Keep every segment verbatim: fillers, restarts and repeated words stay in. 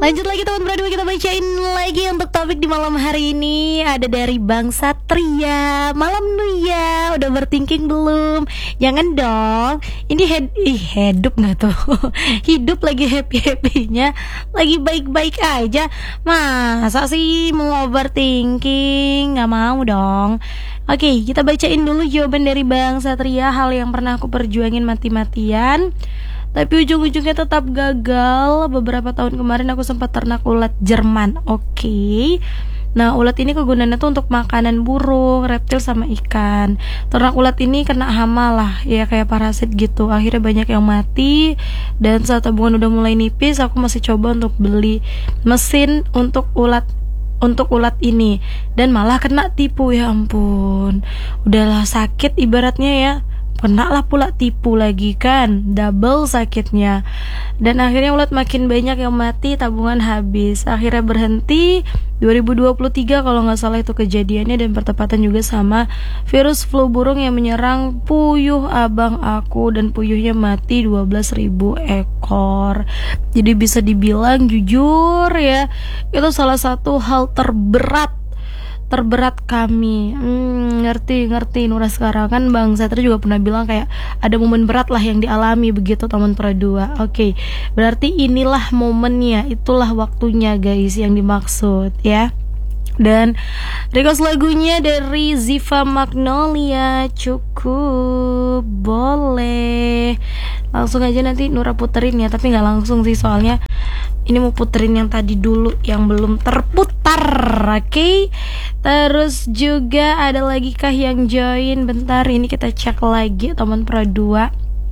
Lanjut lagi teman berdua, kita bacain lagi untuk topik di malam hari ini. Ada dari Bang Satria. Malam Nuya, udah overthinking belum? Jangan dong. Ini head, ih, hidup gak tuh? Hidup lagi happy-happynya, lagi baik-baik aja. Masa sih mau overthinking? Gak mau dong. Oke, kita bacain dulu jawaban dari Bang Satria. Hal yang pernah aku perjuangin mati-matian tapi ujung-ujungnya tetap gagal. Beberapa tahun kemarin aku sempat ternak ulat Jerman. Oke okay. Nah, ulat ini kegunaannya tuh untuk makanan burung, reptil, sama ikan. Ternak ulat ini kena hama lah, ya kayak parasit gitu. Akhirnya banyak yang mati. Dan saat tabungan udah mulai nipis, aku masih coba untuk beli mesin untuk ulat Untuk ulat ini. Dan malah kena tipu, ya ampun. Udahlah sakit ibaratnya ya, kena lah pula tipu lagi kan, double sakitnya. Dan akhirnya ulat makin banyak yang mati, tabungan habis. Akhirnya berhenti dua ribu dua puluh tiga kalau gak salah itu kejadiannya. Dan bertepatan juga sama virus flu burung yang menyerang puyuh abang aku. Dan puyuhnya mati dua belas ribu ekor. Jadi bisa dibilang jujur ya, itu salah satu hal terberat terberat kami. hmm, Ngerti, ngerti Nura sekarang. Kan Bang Satria juga pernah bilang kayak ada momen berat lah yang dialami begitu teman perdua. Oke, berarti inilah momennya, itulah waktunya guys yang dimaksud ya. Dan request lagunya dari Ziva Magnolia cukup boleh. Langsung aja nanti Nura puterin ya, tapi gak langsung sih soalnya ini mau puterin yang tadi dulu yang belum terputar. Oke okay? Terus juga ada lagi kah yang join? Bentar, ini kita cek lagi teman Pro dua.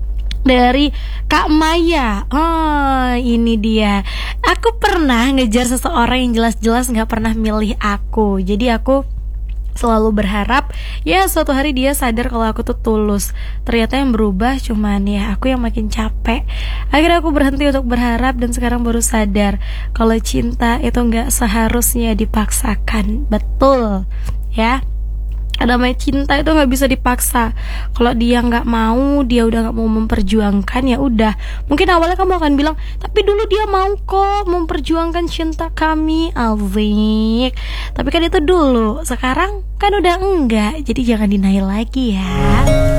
Dari Kak Maya. Oh, ini dia. Aku pernah ngejar seseorang yang jelas-jelas gak pernah milih aku. Jadi aku selalu berharap ya suatu hari dia sadar kalau aku tuh tulus. Ternyata yang berubah cuman ya aku yang makin capek. Akhirnya aku berhenti untuk berharap dan sekarang baru sadar kalau cinta itu gak seharusnya dipaksakan. Betul ya, namanya cinta itu nggak bisa dipaksa. Kalau dia nggak mau, dia udah nggak mau memperjuangkan, ya udah. Mungkin awalnya kamu akan bilang, tapi dulu dia mau kok memperjuangkan cinta kami, Alzik. Tapi kan itu dulu, sekarang kan udah enggak. Jadi jangan denial lagi ya.